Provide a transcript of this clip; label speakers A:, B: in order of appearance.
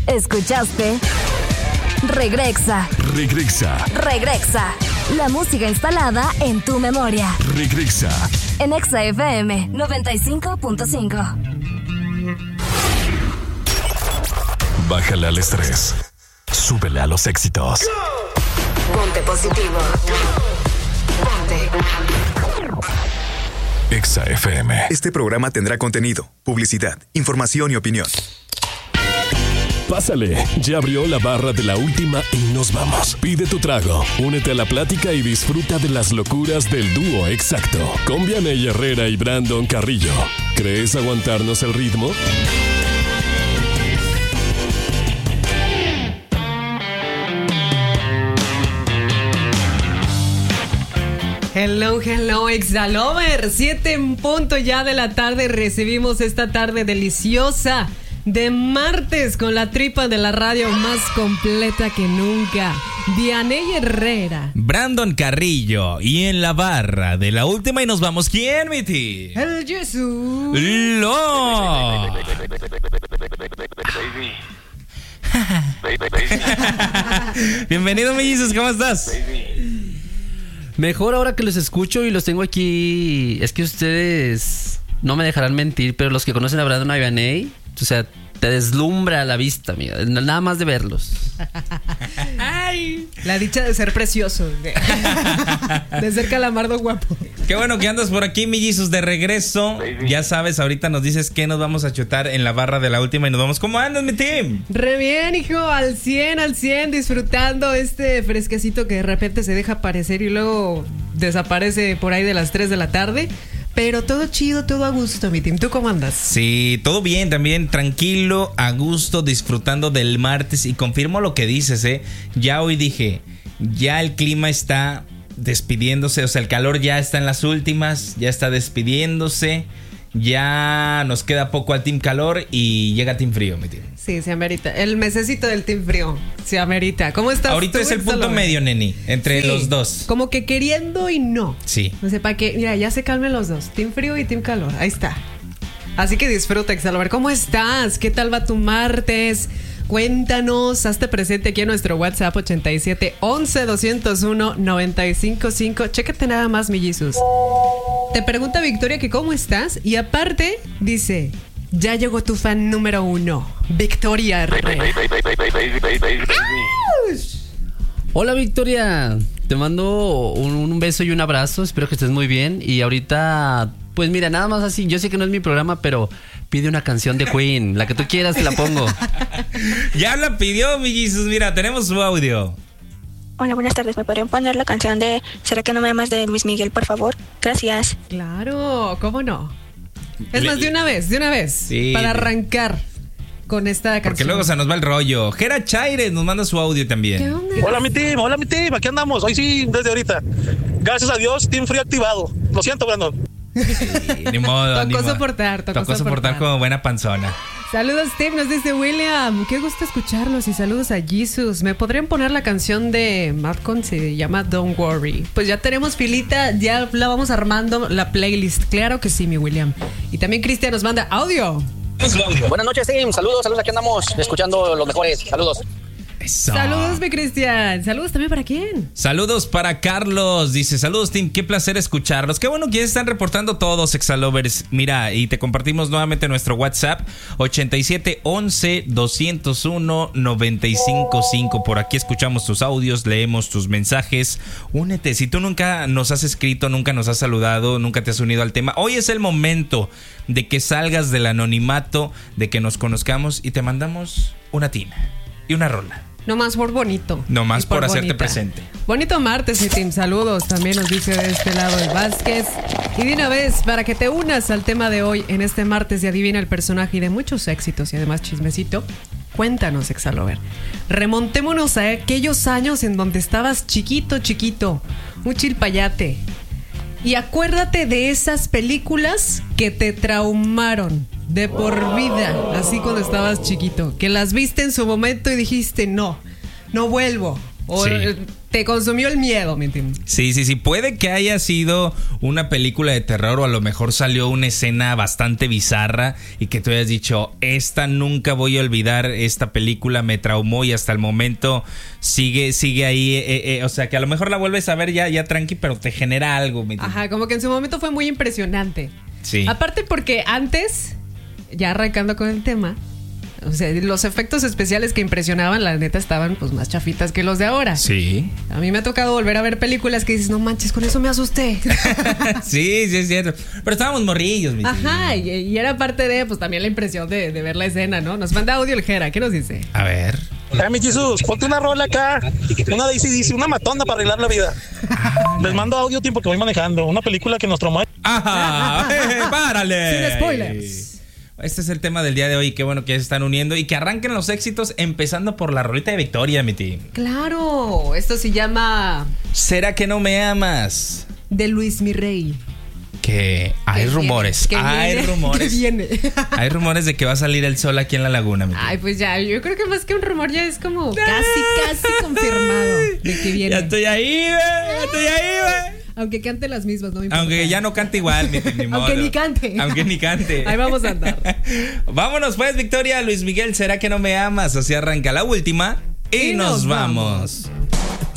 A: Escuchaste Regresa. La música instalada en tu memoria.
B: Regresa.
A: En Exa FM 95.5.
B: Bájale al estrés. Súbele a los éxitos.
A: Ponte positivo. Ponte.
B: Exa FM.
C: Este programa tendrá contenido, publicidad, información y opinión.
B: Pásale, ya abrió la barra de la última y nos vamos. Pide tu trago, únete a la plática y disfruta de las locuras del dúo exacto. Con Vianey Herrera y Brandon Carrillo. ¿Crees aguantarnos el ritmo?
D: Hello, Exalover. 7 en punto ya de la tarde. Recibimos esta tarde deliciosa de martes con la tripa de la radio más completa que nunca. Vianey Herrera,
E: Brandon Carrillo y en la barra de la última y nos vamos. ¿Quién, Miti?
D: el Jesús.
E: ¡Lo! Bienvenido, mi Jesus, ¿cómo estás?
F: Mejor ahora que los escucho y los tengo aquí. Es que ustedes no me dejarán mentir, pero los que conocen a Brandon y Vianey, o sea, te deslumbra la vista, amiga. Nada más de verlos.
D: Ay, la dicha de ser precioso. De ser calamardo guapo.
E: Qué bueno que andas por aquí, mi Jesus, de regreso. Ya sabes, ahorita nos dices que nos vamos a chutar en la barra de la última y nos vamos. ¿Cómo andas, mi team?
D: Re bien, hijo, al 100, disfrutando este fresquecito que de repente se deja aparecer y luego desaparece por ahí de las 3 de la tarde. Pero todo chido, todo a gusto, mi team. ¿Tú cómo andas?
E: Sí, todo bien también, tranquilo, a gusto, disfrutando del martes. Y confirmo lo que dices, ya hoy dije, ya el clima está despidiéndose, o sea, el calor ya está en las últimas, ya está despidiéndose. Ya nos queda poco al Team Calor y llega Team Frío, mi tío.
D: Sí, se amerita. El mesecito del Team Frío se amerita. ¿Cómo estás?
E: Ahorita es el punto medio, neni, entre los dos.
D: Como que queriendo y no.
E: Sí.
D: No sé, para que, mira, ya se calmen los dos. Team Frío y Team Calor. Ahí está. Así que disfruta, Exalover. ¿Cómo estás? ¿Qué tal va tu martes? Cuéntanos, hazte presente aquí en nuestro WhatsApp 87 11 201 955. Chécate nada más, mi Jesus. Te pregunta Victoria que cómo estás y aparte dice, ya llegó tu fan número 1, Victoria Herrera.
F: Hola, Victoria. Te mando un beso y un abrazo. Espero que estés muy bien. Y ahorita, pues mira, nada más así. Yo sé que no es mi programa, pero pide una canción de Queen. La que tú quieras te la pongo.
E: Ya la pidió, mi Jesus. Mira, tenemos su audio.
G: Hola, buenas tardes. ¿Me podrían poner la canción de ¿Será que no me amas? De Luis Miguel, por favor? Gracias.
D: Claro, ¿cómo no? Es más, de una vez,
E: sí,
D: para arrancar con esta canción.
E: Porque luego se nos va el rollo. Jera Chaires nos manda su audio también.
D: ¿Qué onda?
H: Hola mi team, aquí andamos, hoy sí, desde ahorita. Gracias a Dios, Team Frío activado. Lo siento, Brandon.
E: Sí, ni modo.
D: Tocó soportar
E: como buena panzona.
D: Saludos, Steve, nos dice William. Qué gusto escucharlos y saludos a Jesus. ¿Me podrían poner la canción de Madcon? Se llama Don't Worry. Pues ya tenemos filita, ya la vamos armando la playlist. Claro que sí, mi William. Y también Cristian nos manda audio.
I: Buenas noches, Tim. Saludos, aquí andamos escuchando los mejores. Saludos.
E: Eso.
D: Saludos, mi Cristian. Saludos también para quién.
E: Saludos para Carlos. Dice, saludos, Tim. Qué placer escucharlos. Qué bueno que ya están reportando todos, Exalovers. Mira, y te compartimos nuevamente nuestro WhatsApp 87 11 201 955. Por aquí escuchamos tus audios, leemos tus mensajes. Únete. Si tú nunca nos has escrito, nunca nos has saludado, nunca te has unido al tema, hoy es el momento de que salgas del anonimato, de que nos conozcamos y te mandamos una tina y una rola.
D: No más por bonito.
E: No más por hacerte
D: bonita.
E: Presente.
D: Bonito martes, mi team. Saludos. También nos dice de este lado el Vázquez. Y de una vez, para que te unas al tema de hoy, en este martes de Adivina el Personaje y de muchos éxitos y además chismecito, cuéntanos, Exalover. Remontémonos a aquellos años en donde estabas chiquito, un chilpayate. Y acuérdate de esas películas que te traumaron de por vida, así cuando estabas chiquito, que las viste en su momento y dijiste, no vuelvo. O te consumió el miedo, ¿me entiendes?
E: Sí. Puede que haya sido una película de terror o a lo mejor salió una escena bastante bizarra y que tú hayas dicho, esta nunca voy a olvidar, esta película me traumó y hasta el momento sigue ahí. O sea, que a lo mejor la vuelves a ver ya tranqui, pero te genera algo, ¿me entiendes?
D: Ajá, como que en su momento fue muy impresionante.
E: Sí.
D: Aparte porque antes, ya arrancando con el tema, o sea, los efectos especiales que impresionaban, la neta, estaban pues más chafitas que los de ahora.
E: Sí.
D: A mí me ha tocado volver a ver películas que dices, no manches, con eso me asusté.
E: Sí, es cierto. Pero estábamos morrillos, mi
D: Ajá, y era parte de, pues también la impresión de ver la escena, ¿no? Nos manda audio el Jera, ¿qué nos dice?
E: A ver.
H: Mi Jesús, ponte una rola acá, una de AC/DC, una matona para arreglar la vida. Les mando audio tiempo que voy manejando, una película que nos traumó.
E: ¡Ajá! ¡Párale!
D: Sin spoilers.
E: Este es el tema del día de hoy. Qué bueno que ya se están uniendo y que arranquen los éxitos empezando por la rolita de Victoria, mi team.
D: Claro, esto se llama
E: ¿Será que no me amas?
D: De Luis Mi Rey.
E: Que hay rumores. Hay rumores.
D: Que viene.
E: Hay rumores de que va a salir el sol aquí en la laguna, mi team.
D: Ay, pues ya, yo creo que más que un rumor ya es como casi confirmado de que viene.
E: Ya estoy ahí, güey.
D: Aunque cante las mismas, no me importa.
E: Aunque ya no cante igual, ni modo.
D: Aunque ni cante. Ahí vamos a andar.
E: Vámonos pues, Victoria. Luis Miguel, ¿será que no me amas? Así arranca la última y nos vamos.